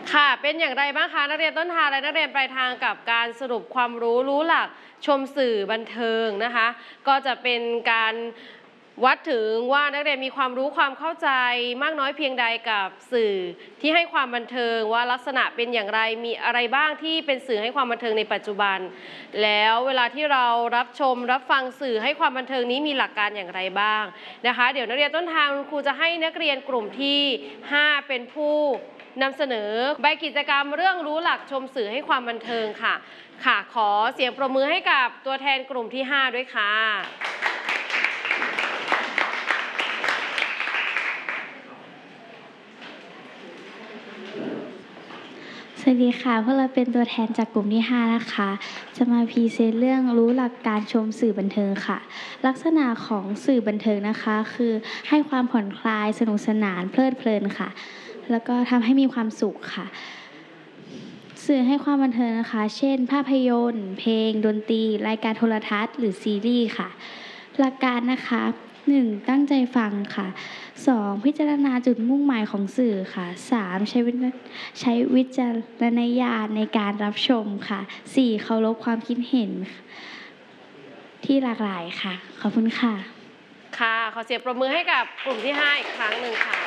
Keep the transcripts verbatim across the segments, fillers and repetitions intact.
ค่ะเป็นอย่างไรบ้างคะนักเรียนต้นทางและนักเรียนปลายทางกับการสรุปความรู้รู้หลักชมสื่อบันเทิงนะคะก็จะเป็นการวัดถึงว่านักเรียนมีความรู้ความเข้าใจมากน้อยเพียงใดกับสื่อที่ให้ความบันเทิงว่าลักษณะเป็นอย่างไรมีอะไรบ้างที่เป็นสื่อให้ความบันเทิงในปัจจุบันแล้วเวลาที่เรารับชมรับฟังสื่อให้ความบันเทิงนี้มีหลักการอย่างไรบ้างนะคะเดี๋ยวนักเรียนต้นทางครูจะให้นักเรียนกลุ่มที่ห้าเป็นผู้นำเสนอใบกิจกรรมเรื่องรู้หลักชมสื่อให้ความบันเทิงค่ะค่ะขอเสียงปรบมือให้กับตัวแทนกลุ่มที่ห้าด้วยค่ะสวัสดีค่ะพวกเราเป็นตัวแทนจากกลุ่มที่ห้านะคะจะมาพรีเซนต์เรื่องรู้หลักการชมสื่อบันเทิงค่ะลักษณะของสื่อบันเทิงนะคะคือให้ความผ่อนคลายสนุกสนานเพลิดเพลินค่ะแล้วก็ทำให้มีความสุขค่ะสื่อให้ความบันเทิงนะคะเช่นภาพยนตร์เพลงดนตรีรายการโทรทัศน์หรือซีรีส์ค่ะหลักการนะคะหนึ่งตั้งใจฟังค่ะสองพิจารณาจุดมุ่งหมายของสื่อค่ะสามใช้วิใช้วิจารณญาณในการรับชมค่ะสี่เคารพความคิดเห็นที่หลากหลายค่ะขอบคุณค่ะค่ะขอเสียงปรบมือให้กับกลุ่มที่ห้าอีกครั้งหนึ่งค่ะ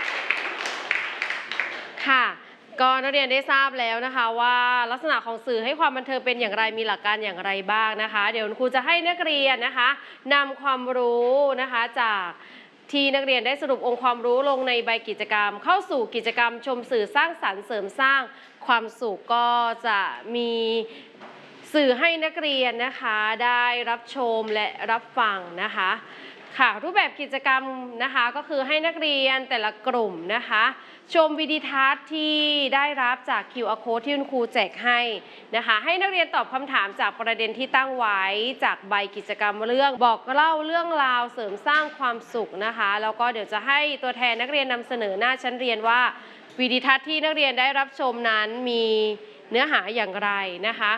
ค่ะก็นักเรียนได้ทราบแล้วนะคะว่าลักษณะของสื่อให้ความบันเทิงเป็นอย่างไรมีหลักการอย่างไรบ้างนะคะเดี๋ยวครูจะให้นักเรียนนะคะนำความรู้นะคะจากที่นักเรียนได้สรุปองค์ความรู้ลงในใบกิจกรรมเข้าสู่กิจกรรมชมสื่อสร้างสรรค์เสริมสร้างความสุขก็จะมีสื่อให้นักเรียนนะคะได้รับชมและรับฟังนะคะค่ะรูปแบบกิจกรรมนะคะก็คือให้นักเรียนแต่ละกลุ่มนะคะชมวิดีทัศน์ที่ได้รับจาก คิว อาร์ Code ที่คุณครูแจกให้นะคะให้นักเรียนตอบคำถามจากประเด็นที่ตั้งไว้จากใบกิจกรรมเรื่องบอกเล่าเรื่องราวเสริมสร้างความสุขนะคะแล้วก็เดี๋ยวจะให้ตัวแทนนักเรียนนำเสนอหน้าชั้นเรียนว่าวิดีทัศน์ที่นักเรียนได้รับชมนั้นมีเนื้อหาอย่างไรนะคะ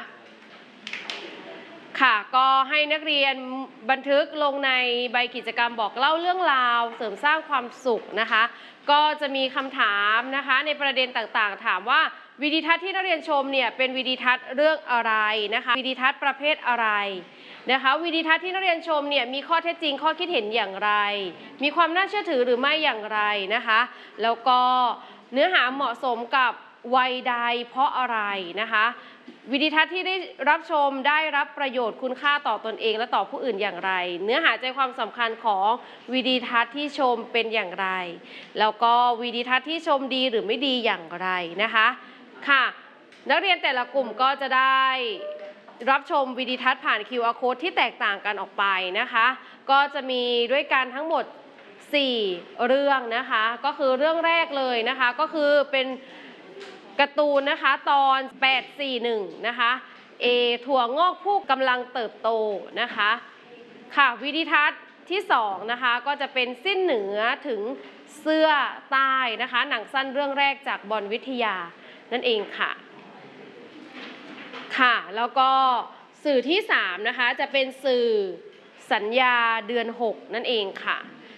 ค่ะก็ให้นักเรียนบันทึกลงในใบกิจกรรมบอกเล่าเรื่องราวเสริมสร้างความสุขนะคะก็จะมีคำถามนะคะในประเด็นต่างๆถามว่าวิดีทัศน์ที่นักเรียนชมเนี่ยเป็นวิดีทัศน์เรื่องอะไรนะคะวิดีทัศน์ประเภทอะไรนะคะวิดีทัศน์ที่นักเรียนชมเนี่ยมีข้อเท็จจริงข้อคิดเห็นอย่างไรมีความน่าเชื่อถือหรือไม่อย่างไรนะคะแล้วก็เนื้อหาเหมาะสมกับวัยใดเพราะอะไรนะคะวิดีทัศน์ที่ได้รับชมได้รับประโยชน์คุณค่าต่อตนเองและต่อผู้อื่นอย่างไรเนื้อหาใจความสำคัญของวิดีทัศน์ที่ชมเป็นอย่างไรแล้วก็วิดีทัศน์ที่ชมดีหรือไม่ดีอย่างไรนะคะค่ะนักเรียนแต่ละกลุ่มก็จะได้รับชมวิดีทัศน์ผ่าน คิว อาร์ Code ที่แตกต่างกันออกไปนะคะก็จะมีด้วยกันทั้งหมดสี่เรื่องนะคะก็คือเรื่องแรกเลยนะคะก็คือเป็นการ์ตูนนะคะตอนแปด สี่ หนึ่งนะคะเอถั่วงอกผู้กำลังเติบโตนะคะค่ะวิดีทัศน์ที่สองนะคะก็จะเป็นสิ้นเหนือถึงเสื้อใต้นะคะหนังสั้นเรื่องแรกจากบอลวิทยานั่นเองค่ะค่ะแล้วก็สื่อที่สามนะคะจะเป็นสื่อสัญญาเดือนหกนั่นเองค่ะ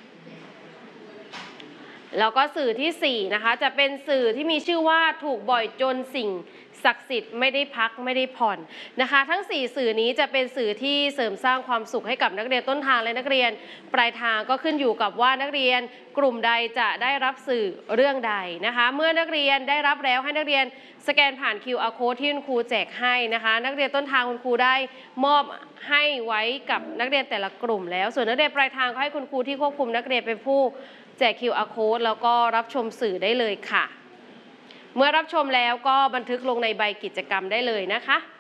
แล้วก็สื่อที่สี่นะคะจะเป็นสื่อที่มีชื่อว่าถูกบ่อยจนสิ่งศักดิ์สิทธิ์ไม่ได้พักไม่ได้ผ่อนนะคะทั้งสี่สื่อนี้จะเป็นสื่อที่เสริมสร้างความสุขให้กับนักเรียนต้นทางและนักเรียนปลายทางก็ขึ้นอยู่กับว่านักเรียนกลุ่มใดจะได้รับสื่อเรื่องใดนะคะเมื่อนักเรียนได้รับแล้วให้นักเรียนสแกนผ่าน คิว อาร์ Code ที่คุณครูแจกให้นะคะนักเรียนต้นทางคุณครูได้มอบให้ไว้กับนักเรียนแต่ละกลุ่มแล้วส่วนนักเรียนปลายทางก็ให้คุณครูที่ควบคุมนักเรียนเป็นผู้แจก คิว อาร์ Code แล้วก็รับชมสื่อได้เลยค่ะเมื่อรับชมแล้วก็บันทึกลงในใบกิจกรรมได้เลยนะคะ